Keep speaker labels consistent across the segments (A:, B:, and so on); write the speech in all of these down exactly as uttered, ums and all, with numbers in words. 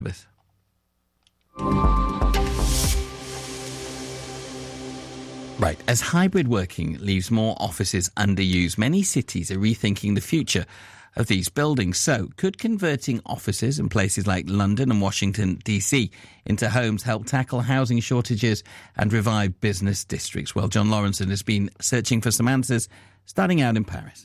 A: Right, as hybrid working leaves more offices underused, many cities are rethinking the future of these buildings. So, could converting offices in places like London and Washington, D C into homes help tackle housing shortages and revive business districts? Well, John Lawrenson has been searching for some answers, starting out in Paris.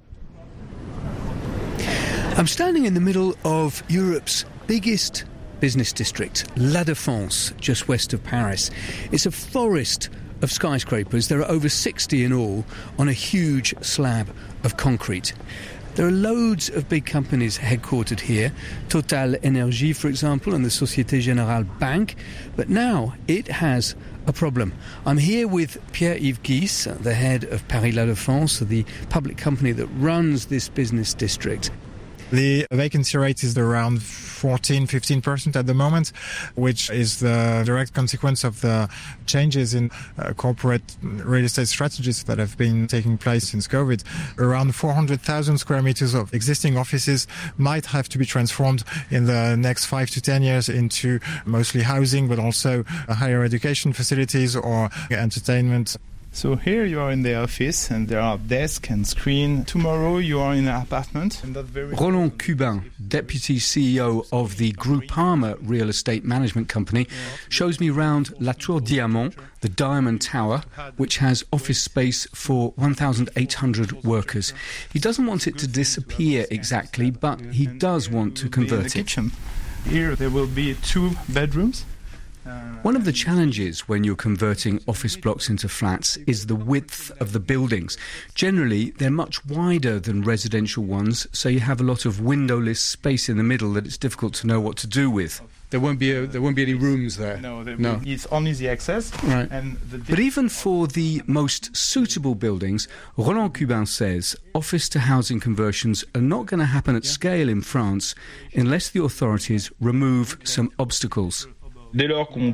B: I'm standing in the middle of Europe's biggest business district, La Défense, just west of Paris. It's a forest of skyscrapers. There are over sixty in all on a huge slab of concrete. There are loads of big companies headquartered here, Total Energy, for example, and the Société Générale Bank. But now it has a problem. I'm here with Pierre-Yves Guisse, the head of Paris La Défense, the public company that runs this business district.
C: The vacancy rate is around fourteen, fifteen percent at the moment, which is the direct consequence of the changes in uh, corporate real estate strategies that have been taking place since COVID. Around four hundred thousand square meters of existing offices might have to be transformed in the next five to ten years into mostly housing, but also uh, higher education facilities or entertainment.
D: So here you are in the office and there are desk and screen. Tomorrow you are in an apartment. And very
B: Roland Cubin, Deputy C E O of the Groupama real estate management company, shows me round La Tour Diamant, the Diamond Tower, which has office space for one thousand eight hundred workers. He doesn't want it to disappear exactly, but he does want to convert it.
D: Here there will be two bedrooms.
B: One of the challenges when you're converting office blocks into flats is the width of the buildings. Generally, they're much wider than residential ones, so you have a lot of windowless space in the middle that it's difficult to know what to do with. There won't be a, there won't be any rooms there.
D: No, there
B: no.
D: Will, it's only the access.
B: Right.
D: And the
B: but even for the most suitable buildings, Roland Cubin says office-to-housing conversions are not going to happen at scale in France unless the authorities remove some obstacles.
E: At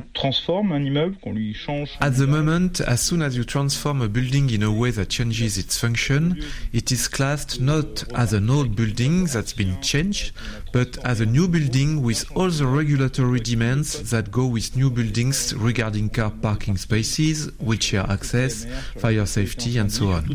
E: the moment, as soon as you transform a building in a way that changes its function, it is classed not as an old building that's been changed, but as a new building with all the regulatory demands that go with new buildings regarding car parking spaces, wheelchair access, fire safety, and so on.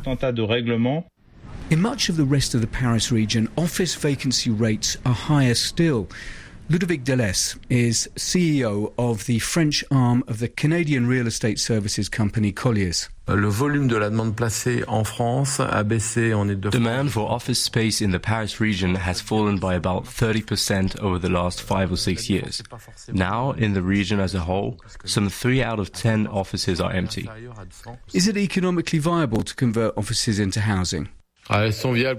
B: In much of the rest of the Paris region, office vacancy rates are higher still. Ludovic Delesse is C E O of the French arm of the Canadian real estate services company Colliers.
F: Le volume de la demande placée en France a baissé en Île-de-France.
G: Demand for office space in the Paris region has fallen by about thirty percent over the last five or six years. Now, in the region as a whole, some three out of ten offices are empty.
B: Is it economically viable to convert offices into housing?
G: Yes,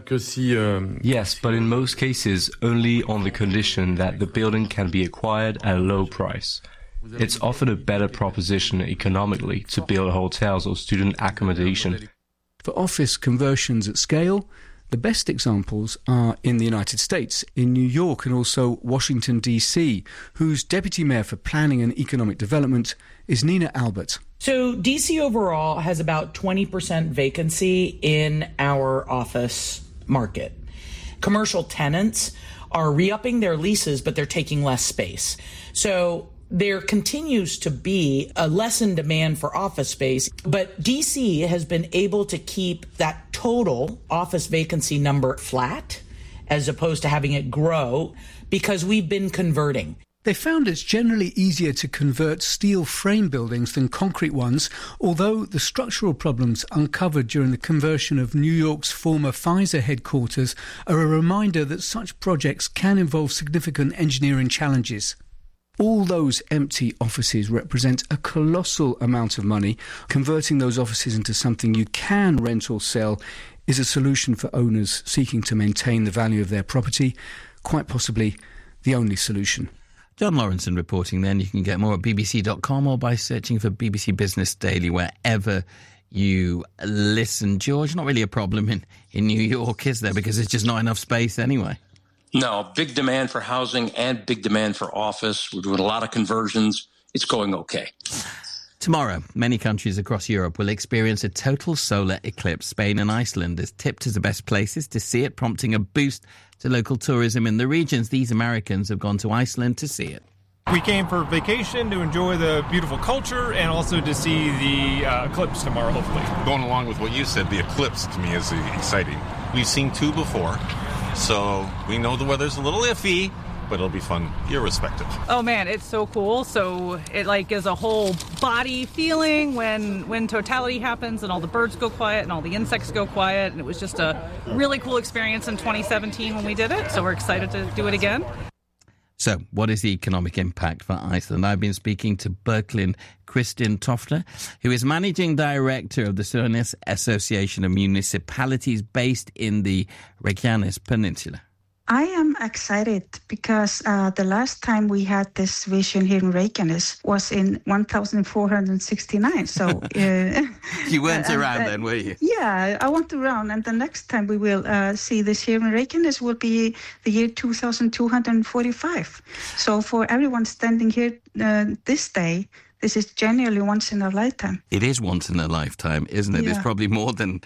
G: but in most cases, only on the condition that the building can be acquired at a low price. It's often a better proposition economically to build hotels or student accommodation.
B: For office conversions at scale, the best examples are in the United States, in New York and also Washington, D C, whose Deputy Mayor for Planning and Economic Development is Nina Albert.
H: So D C overall has about twenty percent vacancy in our office market. Commercial tenants are re-upping their leases, but they're taking less space. So there continues to be a lessened demand for office space, but D C has been able to keep that total office vacancy number flat as opposed to having it grow because we've been converting.
B: They found it's generally easier to convert steel frame buildings than concrete ones, although the structural problems uncovered during the conversion of New York's former Pfizer headquarters are a reminder that such projects can involve significant engineering challenges. All those empty offices represent a colossal amount of money. Converting those offices into something you can rent or sell is a solution for owners seeking to maintain the value of their property, quite possibly the only solution.
A: John Lawrenson reporting then. You can get more at b b c dot com or by searching for B B C Business Daily wherever you listen. George, not really a problem in, in New York, is there? Because there's just not enough space anyway.
I: No, big demand for housing and big demand for office. We're doing a lot of conversions. It's going okay.
A: Tomorrow, many countries across Europe will experience a total solar eclipse. Spain and Iceland is tipped as the best places to see it, prompting a boost to local tourism in the regions. These Americans have gone to Iceland to see it.
J: We came for vacation to enjoy the beautiful culture and also to see the uh, eclipse tomorrow, hopefully.
K: Going along with what you said, the eclipse to me is exciting. We've seen two before, so we know the weather's a little iffy, but it'll be fun irrespective.
L: Oh man, it's so cool. So it like is a whole body feeling when when totality happens and all the birds go quiet and all the insects go quiet. And it was just a really cool experience in twenty seventeen when we did it. So we're excited to do it again.
A: So, what is the economic impact for Iceland? I've been speaking to Berglind Kristin Tofter, who is Managing Director of the Suðurnes Association of Municipalities based in the Reykjanes Peninsula.
M: I am excited because uh, the last time we had this vision here in Reykjanes was in one thousand four hundred sixty-nine. So uh,
A: you weren't
M: uh,
A: around
M: uh,
A: then, were you?
M: Yeah, I went around, and the next time we will uh, see this here in Reykjanes will be the year two thousand two hundred forty-five. So for everyone standing here uh, this day, this is genuinely once in a lifetime.
A: It is once in a lifetime, isn't it?
M: Yeah.
A: It's probably more than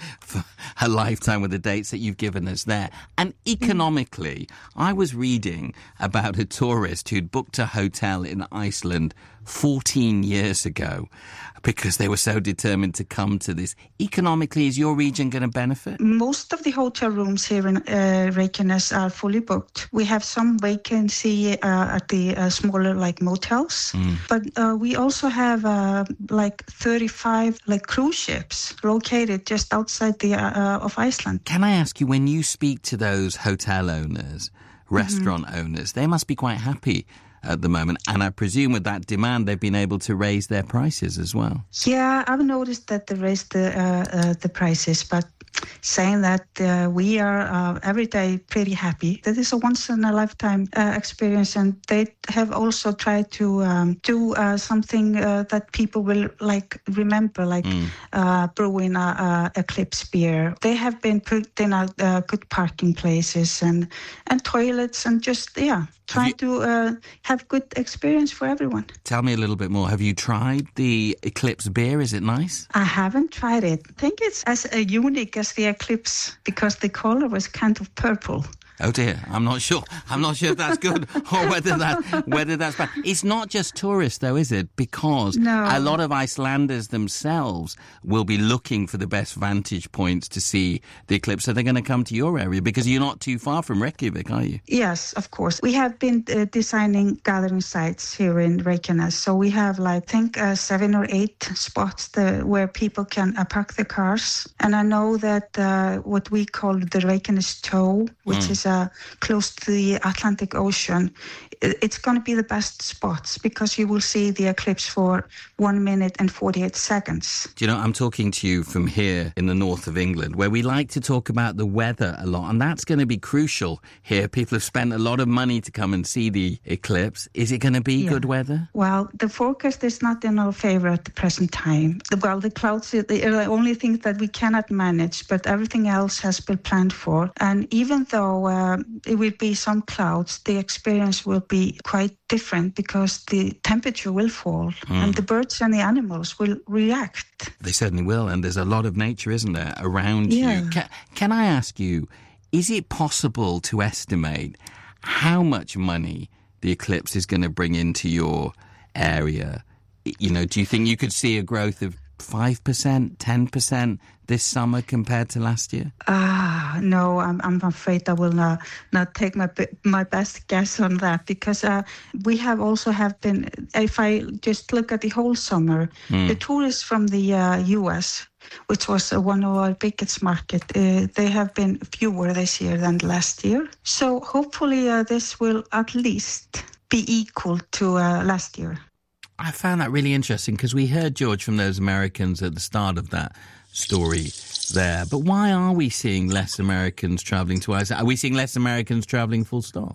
A: a lifetime with the dates that you've given us there. And economically, mm. I was reading about a tourist who'd booked a hotel in Iceland fourteen years ago because they were so determined to come to this. Economically, is your region going to benefit?
M: Most of the hotel rooms here in uh, Reykjanes are fully booked. We have some vacancy uh, at the uh, smaller like motels, mm. but uh, we also have uh, like thirty-five like cruise ships located just outside the uh, of Iceland.
A: Can I ask you, when you speak to those hotel owners, restaurant mm-hmm. owners, they must be quite happy at the moment, and I presume with that demand they've been able to raise their prices as well.
M: Yeah, I've noticed that they raised the uh, uh, the prices, but saying that uh, we are uh, every day pretty happy. That is a once-in-a-lifetime uh, experience, and they have also tried to um, do uh, something uh, that people will like remember, like mm. uh, brewing a, a Eclipse beer. They have been put in a, uh, good parking places and, and toilets and just, yeah, trying to uh, have good experience for everyone.
A: Tell me a little bit more. Have you tried the Eclipse beer? Is it nice?
M: I haven't tried it. I think it's as uh, unique as the Eclipse because the color was kind of purple.
A: Oh dear, I'm not sure. I'm not sure if that's good or whether that whether that's bad. It's not just tourists though, is it? Because
M: no.
A: a lot of Icelanders themselves will be looking for the best vantage points to see the eclipse. So they're going to come to your area because you're not too far from Reykjavik, are you?
M: Yes, of course. We have been uh, designing gathering sites here in Reykjanes. So we have like, I think, uh, seven or eight spots the, where people can uh, park their cars. And I know that uh, what we call the Reykjanes Toe, which mm. is Uh, close to the Atlantic Ocean, it's going to be the best spots because you will see the eclipse for one minute and forty-eight seconds.
A: Do you know, I'm talking to you from here in the north of England, where we like to talk about the weather a lot, and that's going to be crucial here. People have spent a lot of money to come and see the eclipse. Is it going to be yeah. good weather?
M: Well, the forecast is not in our favor at the present time. Well, the clouds are the only thing that we cannot manage, but everything else has been planned for. And even though uh, Uh, it will be some clouds, the experience will be quite different because the temperature will fall mm. and the birds and the animals will react.
A: They certainly will, and there's a lot of nature, isn't there, around
M: yeah.
A: you. Can, can I ask you, is it possible to estimate how much money the eclipse is going to bring into your area? You know, do you think you could see a growth of five percent, ten percent this summer compared to last year?
M: Ah, uh, no, I'm, I'm afraid I will not, not take my my best guess on that because uh, we have also have been, if I just look at the whole summer, mm. the tourists from the uh, U S, which was uh, one of our biggest market, uh, they have been fewer this year than last year. So hopefully uh, this will at least be equal to uh, last year.
A: I found that really interesting because we heard, George, from those Americans at the start of that story there. But why are we seeing less Americans travelling to Iceland? Are we seeing less Americans travelling full stop?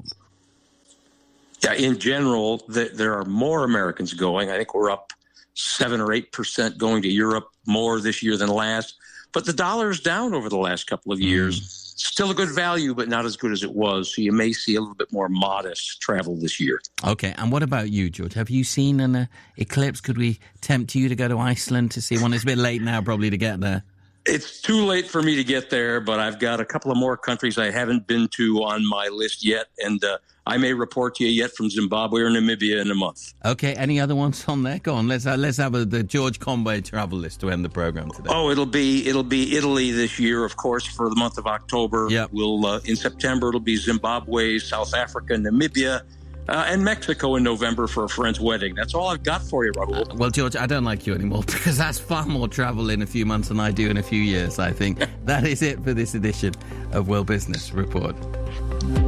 I: Yeah, in general, the, there are more Americans going. I think we're up seven or eight percent going to Europe more this year than last. But the dollar is down over the last couple of years. Mm. still a good value, but not as good as it was. So you may see a little bit more modest travel this year.
A: Okay, and what about you, George? Have you seen an uh, eclipse? Could we tempt you to go to Iceland to see one? It's a bit late now probably to get there.
I: It's too late for me to get there, but I've got a couple of more countries I haven't been to on my list yet, and uh, I may report to you yet from Zimbabwe or Namibia in a month.
A: Okay, any other ones on there? Go on, let's uh, let's have a, the George Conway travel list to end the program today.
I: Oh, it'll be it'll be Italy this year, of course, for the month of October.
A: Yep.
I: We'll uh, in September it'll be Zimbabwe, South Africa, Namibia. Uh, and Mexico in November for a friend's wedding. That's all I've got for you, Rahul.
A: Uh, well, George, I don't like you anymore because that's far more travel in a few months than I do in a few years, I think. That is it for this edition of World Business Report.